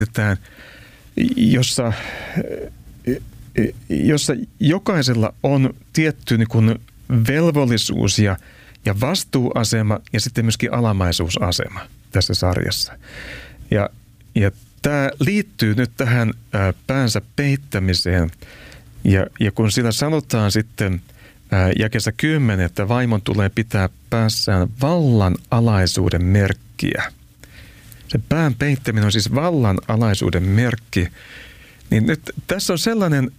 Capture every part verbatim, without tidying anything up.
jossa, jossa jokaisella on tietty niin kuin velvollisuus ja, ja vastuuasema ja sitten myöskin alamaisuusasema tässä sarjassa. Ja, ja tämä liittyy nyt tähän ää, päänsä peittämiseen ja, ja kun sillä sanotaan sitten ää, jakeessa kymmenen, että vaimon tulee pitää päässään vallan alaisuuden merkkiä. Se pään peittäminen on siis vallan alaisuuden merkki. Niin nyt tässä on sellainen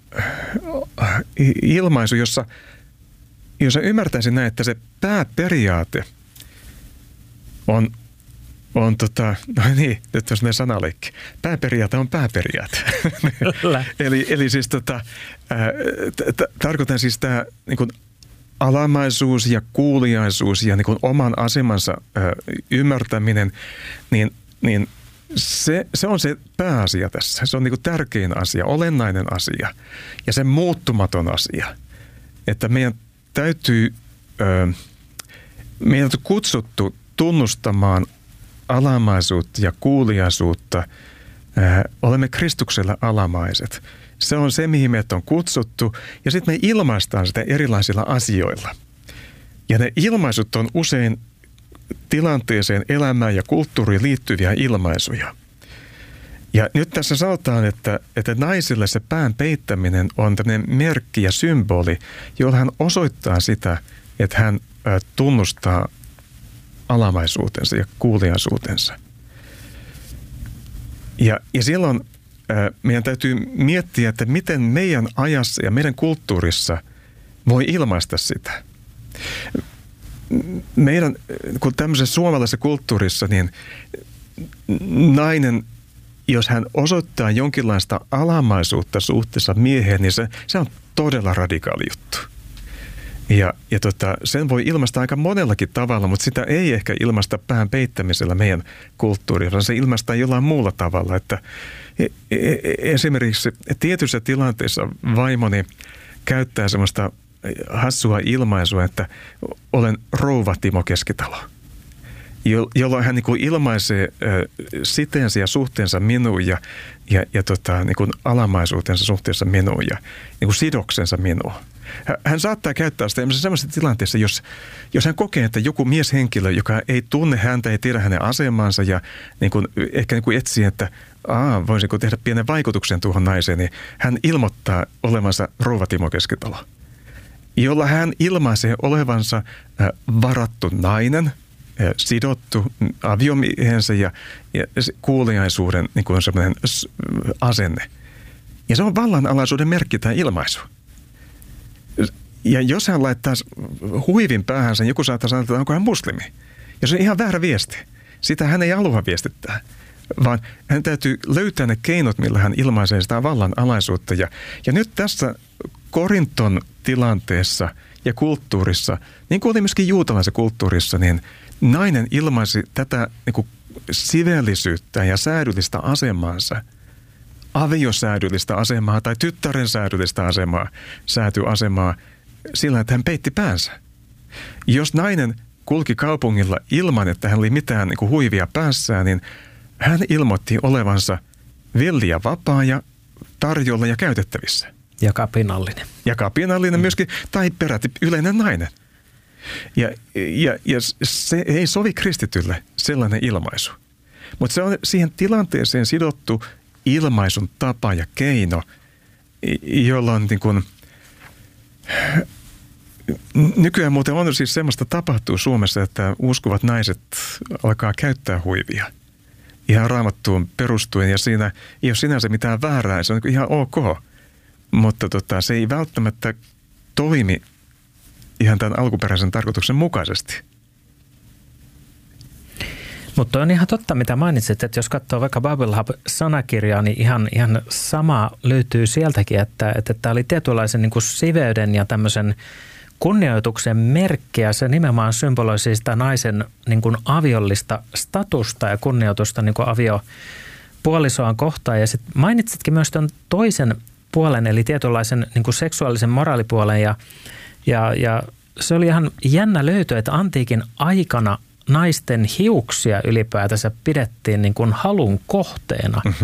ilmaisu, jossa, jossa ymmärtäisin näin, että se pääperiaate on, on tota, no niin, nyt on sellainen sanaleikki. Pääperiaate on pääperiaate. eli, eli siis tota, ää, t- t- tarkoitan siis tämä niin kuin alamaisuus ja kuuliaisuus ja niin kuin oman asemansa ää, ymmärtäminen, niin, niin se, se on se pääasia tässä. Se on niin kuin tärkein asia, olennainen asia ja se muuttumaton asia. Että meidän täytyy, ää, meidän on kutsuttu tunnustamaan alamaisuutta ja kuuliaisuutta. Ää, olemme Kristuksella alamaiset. Se on se, mihin meidät on kutsuttu, ja sitten me ilmaistaan sitä erilaisilla asioilla. Ja ne ilmaisut on usein tilanteeseen, elämään ja kulttuuriin liittyviä ilmaisuja. Ja nyt tässä sanotaan, että, että naisille se pään peittäminen on tämmöinen merkki ja symboli, jolla hän osoittaa sitä, että hän ä, tunnustaa alamaisuutensa ja kuuliaisuutensa. Ja, ja silloin meidän täytyy miettiä, että miten meidän ajassa ja meidän kulttuurissa voi ilmaista sitä. Meidän, kun tämmöisessä suomalaisessa kulttuurissa, niin nainen, jos hän osoittaa jonkinlaista alamaisuutta suhteessa mieheen, niin se, se on todella radikaali juttu. Ja, ja tota, sen voi ilmaista aika monellakin tavalla, mutta sitä ei ehkä ilmaista pään peittämisellä meidän kulttuurissa. Se ilmaistaan jollain muulla tavalla, että esimerkiksi tietyissä tilanteissa vaimoni käyttää semmoista hassua ilmaisua, että olen rouva Timo Keskitalo, jolloin hän niin kuin ilmaisee siteensä ja suhteensa minuun ja, ja, ja tota, niin kuin alamaisuutensa suhteessa minuun ja niin kuin sidoksensa minuun. Hän saattaa käyttää sitä sellaisessa tilanteessa, jos, jos hän kokee, että joku mieshenkilö, joka ei tunne häntä, ei tiedä hänen asemansa ja niin kuin, ehkä niin kuin etsii, että Aa, voisinko tehdä pienen vaikutuksen tuohon naiseen, niin hän ilmoittaa olevansa rouva Timo Keskitalo, jolla hän ilmaisee olevansa varattu nainen, sidottu aviomiehensä ja, ja kuuliaisuuden niin kuin semmoinen asenne. Ja se on vallanalaisuuden merkki tämä ilmaisu. Ja jos hän laittaa huivin päähänsä, joku saattaa sanoa, että onko hän muslimi. Ja se on ihan väärä viesti. Sitä hän ei halua viestittää, vaan hän täytyy löytää ne keinot, millä hän ilmaisee sitä vallan alaisuutta. Ja, ja nyt tässä Korinton tilanteessa ja kulttuurissa, niin kuin oli myöskin juutalaisessa kulttuurissa, niin nainen ilmaisi tätä niin kuin siveellisyyttä ja säädyllistä asemaansa, aviosäädyllistä asemaa tai tyttären säädyllistä asemaa, säätyasemaa sillä, että hän peitti päänsä. Jos nainen kulki kaupungilla ilman, että hän oli mitään niin kuin huivia päässään, niin hän ilmoitti olevansa villi ja vapaa ja tarjolla ja käytettävissä. Ja kapinallinen. Ja kapinallinen myöskin, tai peräti yleinen nainen. Ja, ja, ja se ei sovi kristitylle sellainen ilmaisu. Mutta se on siihen tilanteeseen sidottu ilmaisun tapa ja keino, jolla on niin kuin, nykyään muuten on siis semmoista tapahtuu Suomessa, että uskovat naiset alkaa käyttää huivia ihan Raamattuun perustuen ja siinä ei ole sinänsä mitään väärää, se on ihan ok, mutta tota, se ei välttämättä toimi ihan tämän alkuperäisen tarkoituksen mukaisesti. Mutta on ihan totta, mitä mainitsit, että jos katsoo vaikka Bible Hub-sanakirjaa, niin ihan, ihan sama löytyy sieltäkin, että että tämä oli tietynlaisen niin kuin siveyden ja tämmöisen kunnioituksen merkki, ja se nimenomaan symboloi sitä naisen niin kuin aviollista statusta ja kunnioitusta niin kuin aviopuolisoaan kohtaan. Ja sitten mainitsitkin myös tämän toisen puolen, eli tietynlaisen niin kuin seksuaalisen moraalipuolen, ja, ja, ja se oli ihan jännä löytö, että antiikin aikana naisten hiuksia ylipäätänsä pidettiin niin kuin halun kohteena.